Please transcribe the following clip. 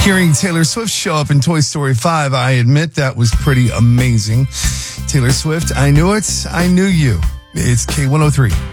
Hearing Taylor Swift show up in Toy Story 5, I admit that was pretty amazing. Taylor Swift, I knew it. I knew you. It's K103.